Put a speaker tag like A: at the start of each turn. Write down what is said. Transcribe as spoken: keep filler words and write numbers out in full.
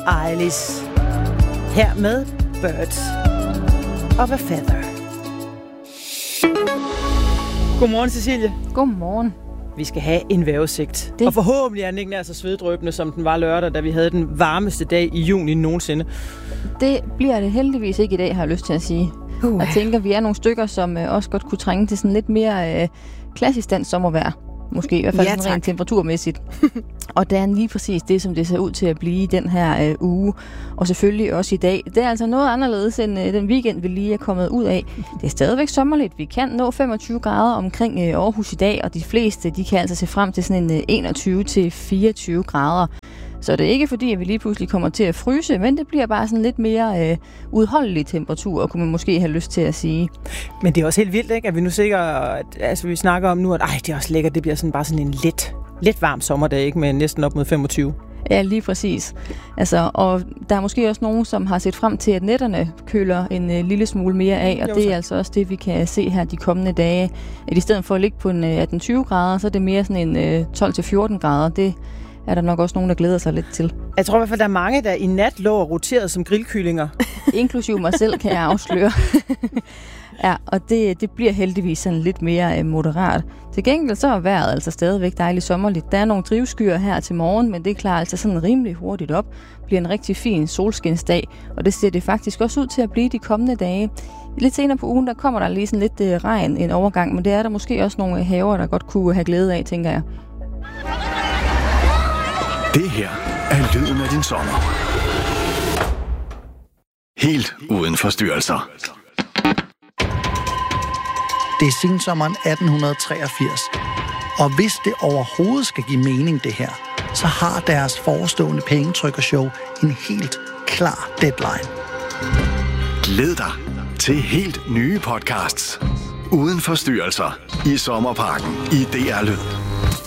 A: Eilish. Her med Birds of a Feather. Godmorgen, Cecilie.
B: Godmorgen.
A: Vi skal have en vejrudsigt. Og forhåbentlig er den ikke nær så sveddrøbende, som den var lørdag, da vi havde den varmeste dag i juni nogensinde.
B: Det bliver det heldigvis ikke i dag, har jeg lyst til at sige. Uh. Jeg tænker, vi er nogle stykker, som øh, også godt kunne trænge til sådan lidt mere øh, klassisk dansk sommervejr. Måske i hvert fald ja, rent temperaturmæssigt. Og det er lige præcis det, som det ser ud til at blive den her øh, uge. Og selvfølgelig også i dag. Det er altså noget anderledes end øh, den weekend, vi lige er kommet ud af. Det er stadigvæk sommerligt. Vi kan nå femogtyve grader omkring øh, Aarhus i dag, og de fleste de kan altså se frem til sådan en øh, enogtyve til fireogtyve grader. Så det er ikke fordi, at vi lige pludselig kommer til at fryse, men det bliver bare sådan lidt mere øh, udholdelig temperatur, kunne man måske have lyst til at sige.
A: Men det er også helt vildt, ikke? At vi nu sikkert, at, altså vi snakker om nu, at ej, det er også lækkert, det bliver sådan bare sådan en let, let varm sommerdag, ikke? Med næsten op mod femogtyve.
B: Ja, lige præcis. Altså, og der er måske også nogen, som har set frem til, at nætterne køler en øh, lille smule mere af, og jo, det er altså også det, vi kan se her de kommende dage. At i stedet for at ligge på en øh, atten til tyve grader, så er det mere sådan en øh, tolv til fjorten grader. Det er der nok også nogen, der glæder sig lidt til.
A: Jeg tror i hvert fald, der er mange, der i nat lå og roteret som grillkyllinger.
B: Inklusive mig selv, kan jeg afsløre. Ja, og det, det bliver heldigvis sådan lidt mere moderat. Til gengæld så er vejret altså stadigvæk dejligt sommerligt. Der er nogle drivskyer her til morgen, men det klarer altså sådan rimelig hurtigt op. Bliver en rigtig fin solskinsdag, og det ser det faktisk også ud til at blive de kommende dage. Lidt senere på ugen, der kommer der lige sådan lidt uh, regn en overgang, men det er der måske også nogle haver, der godt kunne have glæde af, tænker jeg.
C: Det her er lyden af din sommer. Helt uden forstyrrelser.
D: Det er sensommeren atten treogfirs. Og hvis det overhovedet skal give mening, det her, så har deres forestående pengetrykkershow en helt klar deadline.
C: Glæd dig til helt nye podcasts. Uden forstyrrelser i Sommerparken i D R Lyd.